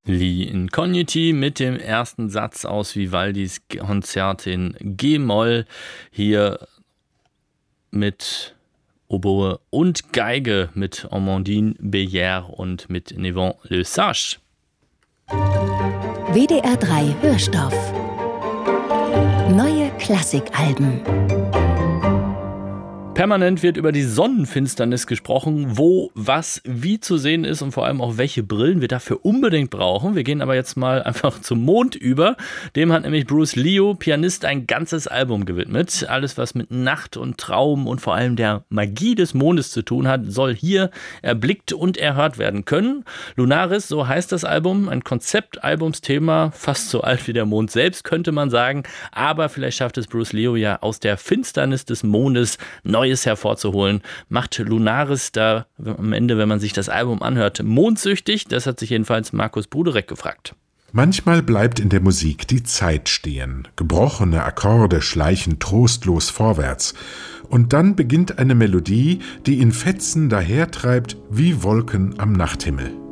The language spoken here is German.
Incogniti mit dem ersten Satz aus Vivaldis Konzert in G-Moll, hier mit Oboe und Geige mit Amandine Beyer und mit Nevant Le Sage. WDR 3 Hörstoff. Neue Klassikalben. Permanent wird über die Sonnenfinsternis gesprochen, wo, was, wie zu sehen ist und vor allem auch welche Brillen wir dafür unbedingt brauchen. Wir gehen aber jetzt mal einfach zum Mond über. Dem hat nämlich Bruce Leo, Pianist, ein ganzes Album gewidmet. Alles, was mit Nacht und Traum und vor allem der Magie des Mondes zu tun hat, soll hier erblickt und erhört werden können. Lunaris, so heißt das Album, ein Konzeptalbumsthema, fast so alt wie der Mond selbst, könnte man sagen. Aber vielleicht schafft es Bruce Leo ja aus der Finsternis des Mondes Neues hervorzuholen. Macht Lunaris da am Ende, wenn man sich das Album anhört, mondsüchtig? Das hat sich jedenfalls Markus Bruderek gefragt. Manchmal bleibt in der Musik die Zeit stehen. Gebrochene Akkorde schleichen trostlos vorwärts. Und dann beginnt eine Melodie, die in Fetzen dahertreibt wie Wolken am Nachthimmel.